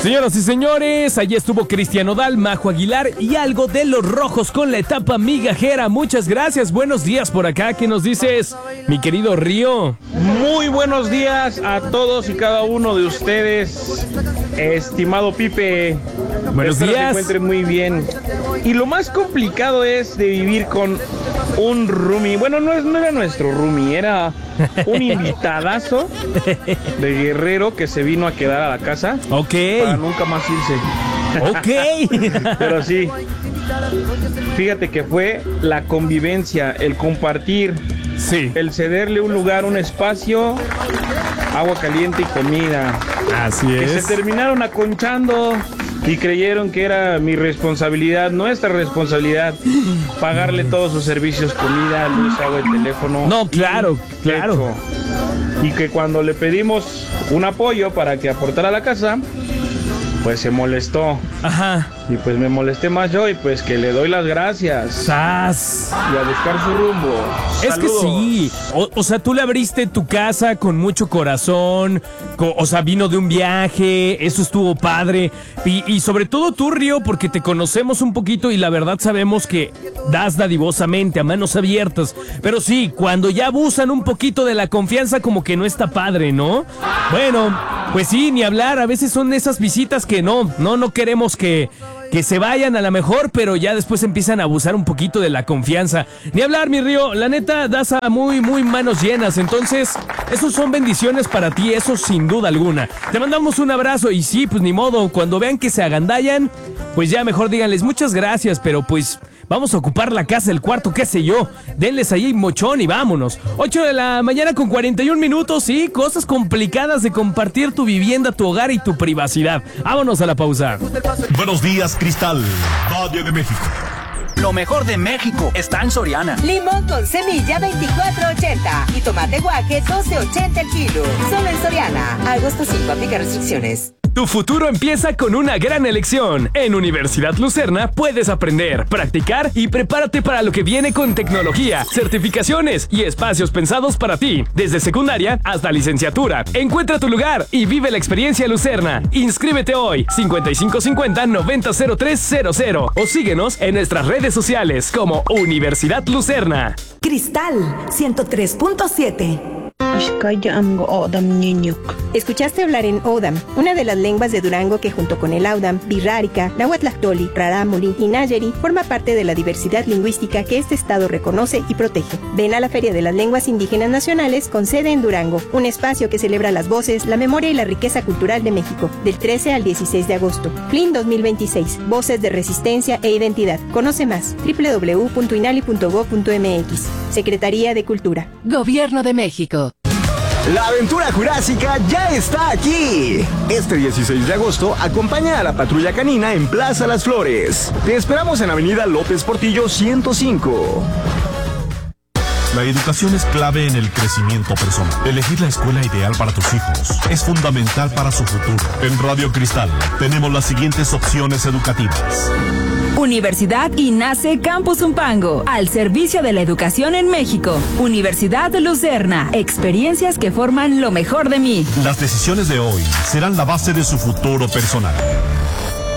Señoras y señores, allí estuvo Cristian Nodal, Majo Aguilar y algo de los Rojos con la etapa migajera. Muchas gracias, buenos días por acá. ¿Qué nos dices, mi querido Río? Muy buenos días a todos y cada uno de ustedes, estimado Pipe. Buenos días. Espero se encuentren muy bien. Y lo más complicado es de vivir con un roomie. Bueno, no era nuestro roomie, era un invitadazo de Guerrero que se vino a quedar a la casa. Ok. Para nunca más irse. Ok. Pero sí, fíjate que fue la convivencia, el compartir, sí, el cederle un lugar, un espacio, agua caliente y comida. Así Que es. se terminaron aconchando y creyeron que era mi responsabilidad, nuestra responsabilidad, pagarle todos sus servicios, comida, luz, agua y teléfono. No, claro, claro. Y que cuando le pedimos un apoyo para que aportara a la casa, pues se molestó. Ajá. Y pues me molesté más yo y pues que le doy las gracias. ¡Sas! Y a buscar su rumbo. Es Saludos. que sí, o sea, tú le abriste tu casa con mucho corazón, o sea, vino de un viaje, eso estuvo padre, y sobre todo tú, Río, porque te conocemos un poquito y la verdad sabemos que das dadivosamente, a manos abiertas, pero sí, cuando ya abusan un poquito de la confianza como que no está padre, ¿no? Bueno, pues sí, ni hablar, a veces son esas visitas que no queremos que se vayan a la mejor, pero ya después empiezan a abusar un poquito de la confianza. Ni hablar, mi Río, la neta das a muy manos llenas, entonces esos son bendiciones para ti, eso sin duda alguna. Te mandamos un abrazo y sí, pues ni modo, cuando vean que se agandallan, pues ya mejor díganles muchas gracias, pero pues vamos a ocupar la casa, el cuarto, qué sé yo. Denles ahí mochón y vámonos. 8 de la mañana con 41 minutos, sí, cosas complicadas de compartir tu vivienda, tu hogar y tu privacidad. Vámonos a la pausa. Buenos días, Cristal, Radio de México. Lo mejor de México está en Soriana. Limón con semilla 24.80 y tomate guaje 12.80 el kilo. Solo en Soriana. Agosto 5, aplica restricciones. Tu futuro empieza con una gran elección. En Universidad Lucerna puedes aprender, practicar y prepárate para lo que viene con tecnología, certificaciones y espacios pensados para ti. Desde secundaria hasta licenciatura. Encuentra tu lugar y vive la experiencia Lucerna. Inscríbete hoy, 5550-900300 o síguenos en nuestras redes sociales como Universidad Lucerna. Cristal 103.7. Escuchaste hablar en Odam, una de las lenguas de Durango que junto con el Audam, Birrárica, Nahuatlactoli, Rarámuri y Nayeri forma parte de la diversidad lingüística que este estado reconoce y protege. Ven a la Feria de las Lenguas Indígenas Nacionales con sede en Durango, un espacio que celebra las voces, la memoria y la riqueza cultural de México, del 13 al 16 de agosto. FLIN 2026, Voces de Resistencia e Identidad. Conoce más, www.inali.gov.mx. Secretaría de Cultura. Gobierno de México. La aventura jurásica ya está aquí. Este 16 de agosto, acompaña a la patrulla canina en Plaza Las Flores. Te esperamos en Avenida López Portillo 105. La educación es clave en el crecimiento personal. Elegir la escuela ideal para tus hijos es fundamental para su futuro. En Radio Cristal tenemos las siguientes opciones educativas. Universidad INACE Campus Zumpango, al servicio de la educación en México. Universidad Lucerna, experiencias que forman lo mejor de mí. Las decisiones de hoy serán la base de su futuro personal.